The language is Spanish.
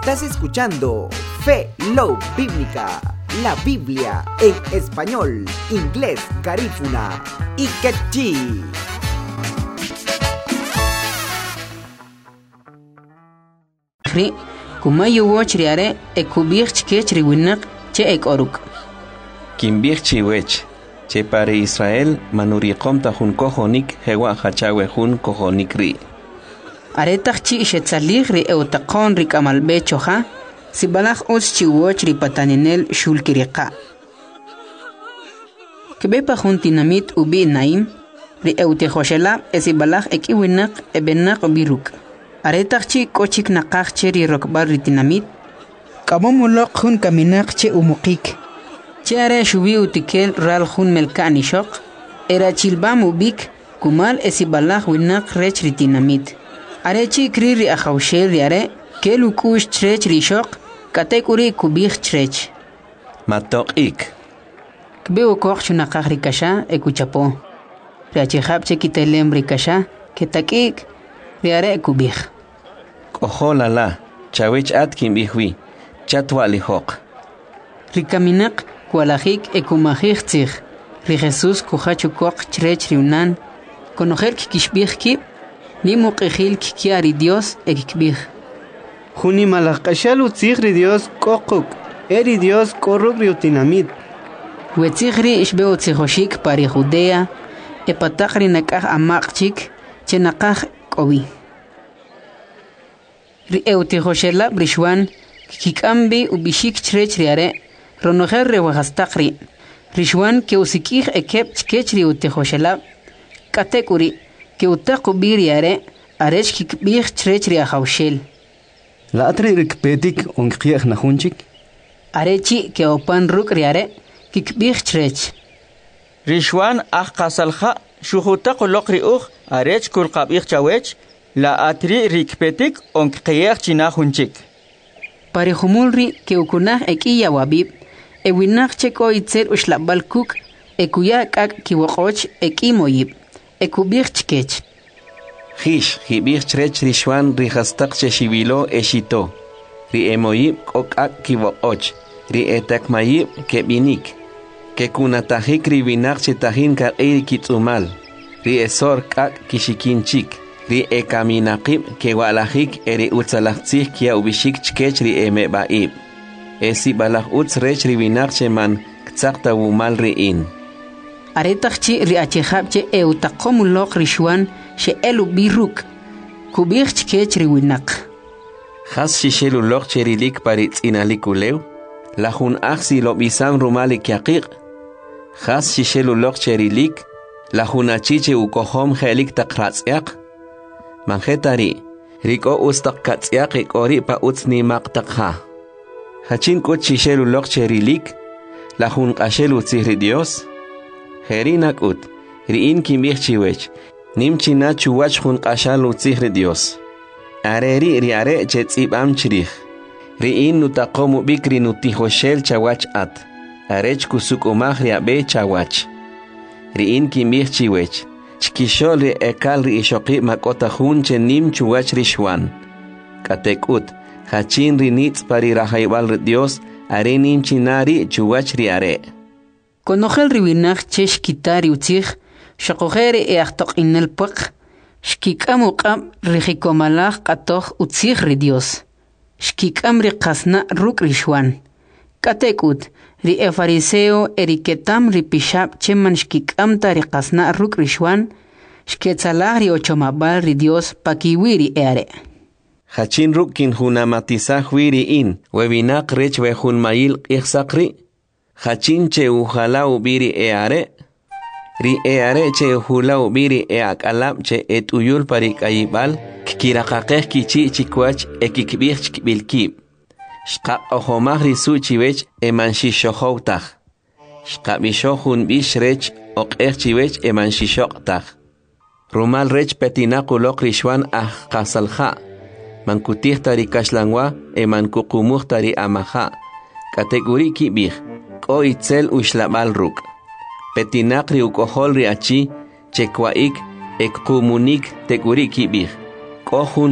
Estás escuchando Fe Love Bíblica, la Biblia en español, inglés, garífuna y quechí. Kumayu wochriare ekubir chkechri winak che ekoruk. Kimbir chiwech, che pare Israel manuriqomta jun kojonik hewa hachawe jun kojonikri. Aretach chi shetzaligri eutaqon rikamalbe choja, sibalach os chiwochri pataninel shulkiriqa. Kebepa jun tinamit ubi naim, ri eutejoshela esibalach ekiwinak ebenak biruk. Aretach chi kochik naqach cheri rokbar ritinamit. Kabomulok jun kaminak che umukik. Che are shubi utikel ral jun melkani shok. Era chilbam ubik kumal esibalach winak rech ritinamit. Are chi kriri akhawshel riare kelukush trech rishok katekuri kubich trech. Matok ik. Kbeu koch chunaqach rikasha ekuchapo. Riachihab che kitelem rikasha ketakik riare kubich. Oholala, chawech atkin bihwi, chatwali hok. Rikaminak kualajik ekumajiktzig, ri Jesus kuhachukok chrech riunan, konojer kikishbihki, ni muqejil kikiari Dios ekikbih. Juni malakashalu tzigri Dios kokuk, eri Dios korruk riutinamit. Wetzigri ishbeo tzijoshik pari Judea, epatakri nakaj amakchik, chenakaj kobi. Ri eutijoshela brishwan, kikambi ubishik chrech riare, ronojer rewahastakri, rishwan ke usikij ekep chkechri utijoshela, katekuri, ke utakubi riare, arech kikbih chrech riahaushel. La atri rikpetik onkiech nahunchik? Arechi ke opan ruk riare, kikbih chrech. Rishwan kasalha, shuhutak lokri arech kulkabich chawech, la atri rikpetik onkiech chinahunchik. Parejumulri ke ukunaj ekiya wabib, ewinaj cheko itzer ushlabal kuk, ekuya kak kiwokoch ekimoyib, ekubich chkech. Hish, hibich chrech rishwan rihastak cheshibilo eshito. Ri emoyib kokak kiwokoch, ri etakmayib kebinik. Ke kunatajik ribinak chetahin kar kitsumal. Ri esor kak kishikinchik. Ri ekaminaqib kewalajik eri utzalajtzih kia ubishik chkech ri emebaib. Esi balaj utz rech ribinak cheman ktzakta wumal riin. Aretachchi ri achejabche eutaqomulok rishwan she elu biruk. Kubich chkech riwinak. Has shishelulok cherilik paritz inalikulew. Lahun aksi lobisan rumalik yaqiq. Has shishelulok cherilik. Lahun achiche ukohom helik takratziak. Manjetari, riko ustak katsiak ikori pa utsni maktakha. Hachin kuchishelu lok cherilik, lahun kashelu tzihri Dios. Herinak ut, riin kimbich chiwech, nimchina chuwach hun kashalu tzihri Dios. Areri riare chetzibam chirich. Riin nutakomu bikri nutihoshel chawach at. Arech kusuk umah riabe chawach. Riin kimbich chiwech. Chkishol ri ekal ri ishoqi makota hun chenim chuwach rishwan. Katekut, hachin ri nitz pari rahaybal ri Dios, are nim chinari chuwach ri are. Konojel riwinach chesh kitari utzig, shakojere eachtok inel puk, shkikam uqam rihikomalach katoch utzig ri Dios. Shkikam ri kasna ruk rishwan. Katekut, ri efariseo eriketam ri pishab cheman shkikam ta ri kasna ruk rishwan, shketzalah ri ochomabal ri Dios pakiwiri eare. Hachin ruk kin hunamatizah wiri in, webinak rech wehun mail ichsakri. Hachin che uhala ubiri eare. Ri eare che uhula ubiri eakalab che etuyul parik ayibal, kikirakakeh kichi chikwach ekikbich chikbilkib. Shqa ohomah risu chiwech emanshishohoutach. Shqa bishohun bishrech oqech chiwech emanshishoktach. Rumal rech petinakulok rishwan kasalha. Mankutih tari kashlangwa emankukumuh tari amaha. Kategori kibih. Ko itzel ushlabal ruk. Petinak ri ukohol ri achi chekwaik ekumunik teguri kibih. Kohun